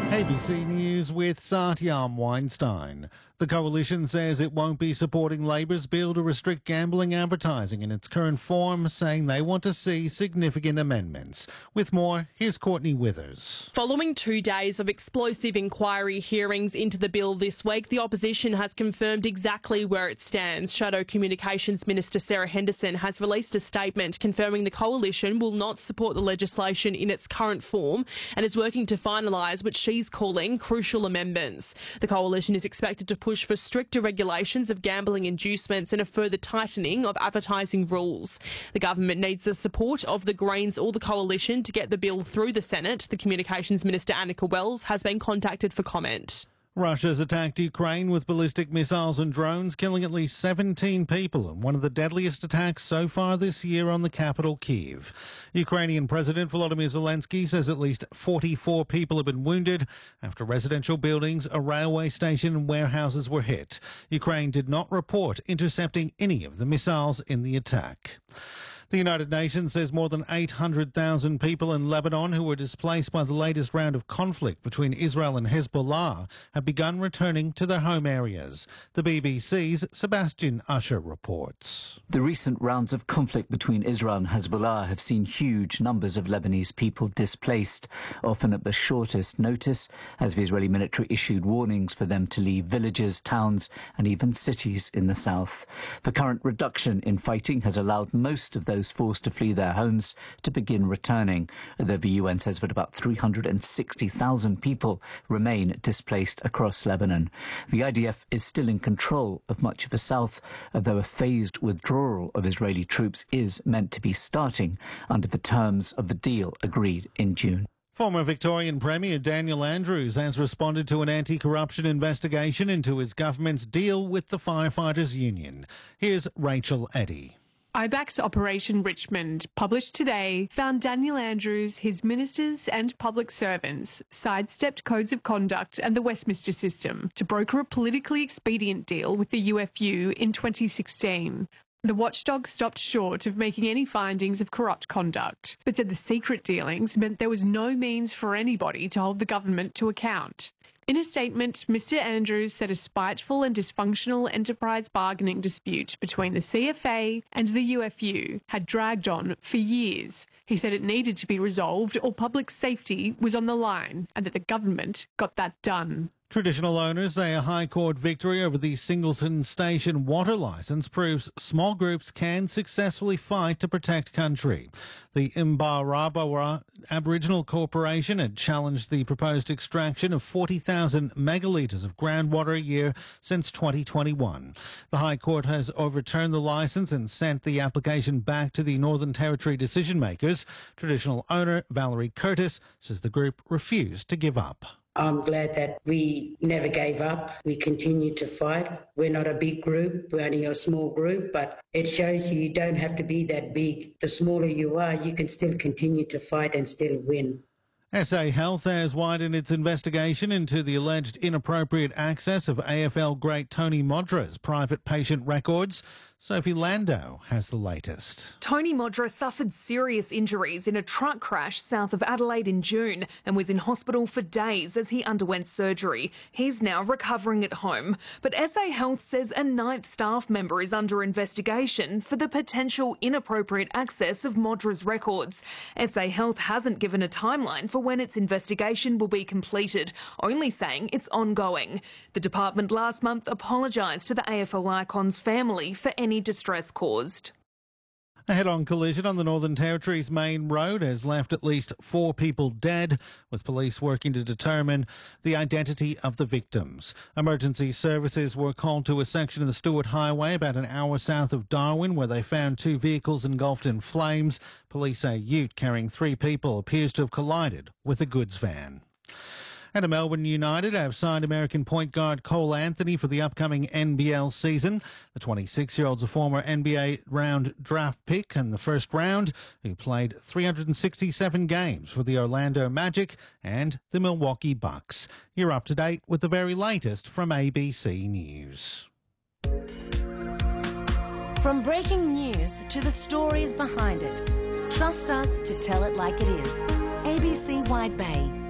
ABC News with Satyam Weinstein. The coalition says it won't be supporting Labor's bill to restrict gambling advertising in its current form, saying they want to see significant amendments. With more, here's Courtney Withers. Following 2 days of explosive inquiry hearings into the bill this week, the opposition has confirmed exactly where it stands. Shadow Communications Minister Sarah Henderson has released a statement confirming the coalition will not support the legislation in its current form and is working to finalise what she's calling crucial amendments. The coalition is expected to push for stricter regulations of gambling inducements and a further tightening of advertising rules. The government needs the support of the Greens or the coalition to get the bill through the Senate. The Communications Minister Annika Wells has been contacted for comment. Russia's attacked Ukraine with ballistic missiles and drones, killing at least 17 people in one of the deadliest attacks so far this year on the capital, Kyiv. Ukrainian President Volodymyr Zelensky says at least 44 people have been wounded after residential buildings, a railway station and warehouses were hit. Ukraine did not report intercepting any of the missiles in the attack. The United Nations says more than 800,000 people in Lebanon who were displaced by the latest round of conflict between Israel and Hezbollah have begun returning to their home areas. The BBC's Sebastian Usher reports. The recent rounds of conflict between Israel and Hezbollah have seen huge numbers of Lebanese people displaced, often at the shortest notice, as the Israeli military issued warnings for them to leave villages, towns and even cities in the south. The current reduction in fighting has allowed most of those forced to flee their homes to begin returning, though the UN says that about 360,000 people remain displaced across Lebanon. The IDF is still in control of much of the south, though a phased withdrawal of Israeli troops is meant to be starting under the terms of the deal agreed in June. Former Victorian Premier Daniel Andrews has responded to an anti-corruption investigation into his government's deal with the Firefighters Union. Here's Rachel Eddy. IBAC's Operation Richmond, published today, found Daniel Andrews, his ministers and public servants sidestepped codes of conduct and the Westminster system to broker a politically expedient deal with the UFU in 2016. The watchdog stopped short of making any findings of corrupt conduct, but said the secret dealings meant there was no means for anybody to hold the government to account. In a statement, Mr Andrews said a spiteful and dysfunctional enterprise bargaining dispute between the CFA and the UFU had dragged on for years. He said it needed to be resolved or public safety was on the line and that the government got that done. Traditional owners say a High Court victory over the Singleton Station water licence proves small groups can successfully fight to protect country. The Imbarabara Aboriginal Corporation had challenged the proposed extraction of 40,000 megalitres of groundwater a year since 2021. The High Court has overturned the licence and sent the application back to the Northern Territory decision makers. Traditional owner Valerie Curtis says the group refused to give up. I'm glad that we never gave up. We continued to fight. We're not a big group. We're only a small group, but it shows you don't have to be that big. The smaller you are, you can still continue to fight and still win. SA Health has widened its investigation into the alleged inappropriate access of AFL great Tony Modra's private patient records. Sophie Landau has the latest. Tony Modra suffered serious injuries in a truck crash south of Adelaide in June and was in hospital for days as he underwent surgery. He's now recovering at home. But SA Health says a 9th staff member is under investigation for the potential inappropriate access of Modra's records. SA Health hasn't given a timeline for when its investigation will be completed, only saying it's ongoing. The department last month apologised to the AFL icon's family for any distress caused. A head-on collision on the Northern Territory's main road has left at least 4 people dead, with police working to determine the identity of the victims. Emergency services were called to a section of the Stewart Highway about an hour south of Darwin, where they found 2 vehicles engulfed in flames. Police say a ute carrying 3 people appears to have collided with a goods van. And Melbourne United have signed American point guard Cole Anthony for the upcoming NBL season. The 26-year-old's a former NBA round draft pick in the first round, who played 367 games for the Orlando Magic and the Milwaukee Bucks. You're up to date with the very latest from ABC News. From breaking news to the stories behind it, trust us to tell it like it is. ABC White Bay.